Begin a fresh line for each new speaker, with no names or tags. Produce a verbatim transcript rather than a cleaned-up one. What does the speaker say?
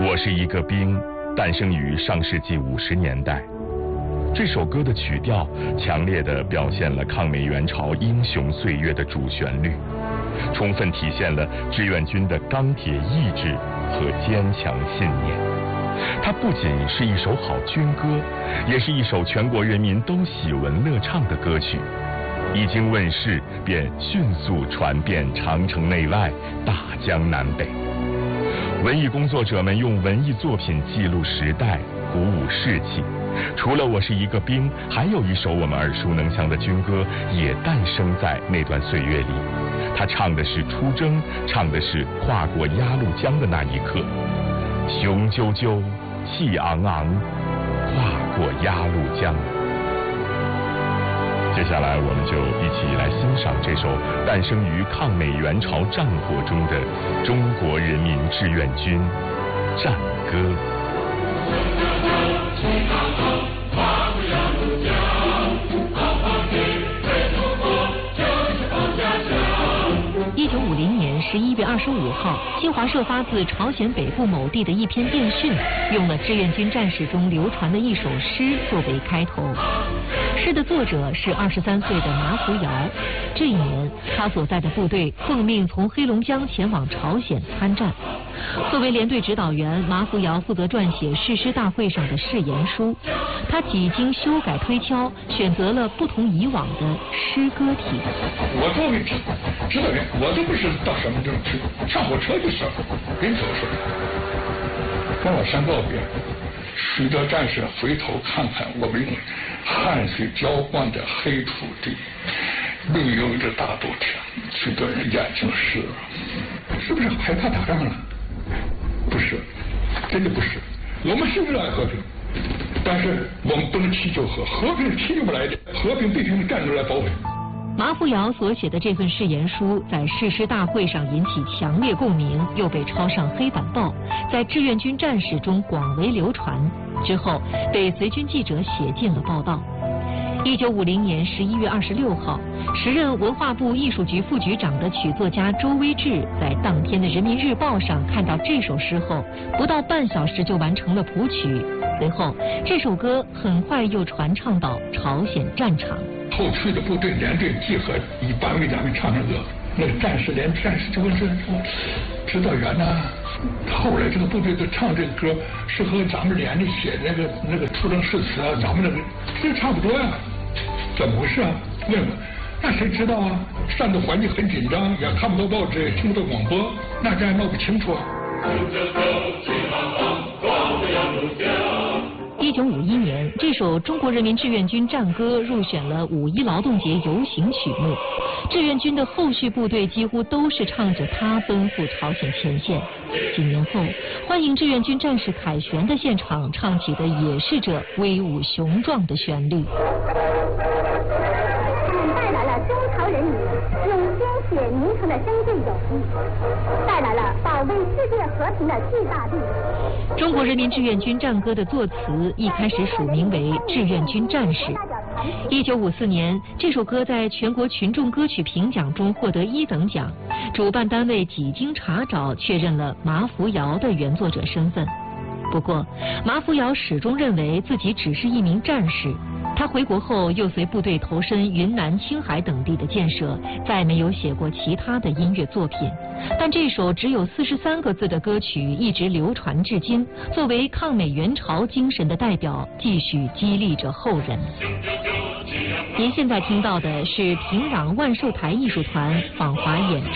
我是一个兵，诞生于上世纪五十年代。这首歌的曲调强烈地表现了抗美援朝英雄岁月的主旋律，充分体现了志愿军的钢铁意志和坚强信念。它不仅是一首好军歌，也是一首全国人民都喜闻乐唱的歌曲。一经问世，便迅速传遍长城内外、大江南北。文艺工作者们用文艺作品记录时代，鼓舞士气。除了我是一个兵，还有一首我们耳熟能详的军歌也诞生在那段岁月里。它唱的是出征，唱的是跨过鸭绿江的那一刻。雄赳赳，气昂昂，跨过鸭绿江。接下来我们就一起来欣赏这首诞生于抗美援朝战火中的中国人民志愿军战歌。
一九五零年十一月二十五号，新华社发自朝鲜北部某地的一篇电讯，用了志愿军战士中流传的一首诗作为开头。诗的作者是二十三岁的马福尧。这一年，他所在的部队奉命从黑龙江前往朝鲜参战。作为连队指导员，马福尧负责撰写誓师大会上的誓言书。他几经修改推敲，选择了不同以往的诗歌体。
我作为指指导员，我都不是到什么地方去，上火车就是临走时跟老山告别，许多战士回头看看我们汗水浇灌的黑土地，绿油油的大豆田，许多人眼睛湿了，是不是害怕打仗了？不是，真的不是。我们是热爱和平，但是我们不能祈求和和平是祈求不来的，和平必须用战争来保卫。
马福尧所写的这份誓言书在誓师大会上引起强烈共鸣，又被抄上黑板报，在志愿军战士中广为流传。之后被随军记者写进了报道。一九五零年十一月二十六号，时任文化部艺术局副局长的曲作家周威志在当天的《人民日报》上看到这首诗后，不到半小时就完成了谱曲。随后，这首歌很快又传唱到朝鲜战场。
后去的部队连队集合，一般为咱们唱唱歌。那个战士连战士这个是指导员呐、啊。后来这个部队都唱这个歌，是和咱们连队写的那个那个出征誓词啊，咱们那个这差不多呀、啊。怎么回事啊？为什么？那谁知道啊？战斗环境很紧张，也看不到报纸，也听不到广播，那这样闹不清楚啊。
一九五一年，这首中国人民志愿军战歌入选了五一劳动节游行曲目。志愿军的后续部队几乎都是唱着它奔赴朝鲜前线。几年后，欢迎志愿军战士凯旋的现场唱起的也是这威武雄壮的旋律。
带来了中朝人民用鲜血凝成的珍贵友谊，带来了保卫世界和平的巨大力量。
中国人民志愿军战歌的作词一开始署名为《志愿军战士》。一九五四年，这首歌在全国群众歌曲评奖中获得一等奖。主办单位几经查找，确认了马福尧的原作者身份。不过，马福尧始终认为自己只是一名战士。他回国后又随部队投身云南、青海等地的建设，再没有写过其他的音乐作品。但这首只有四十三个字的歌曲一直流传至今，作为抗美援朝精神的代表，继续激励着后人。您现在听到的是平壤万寿台艺术团访华演出。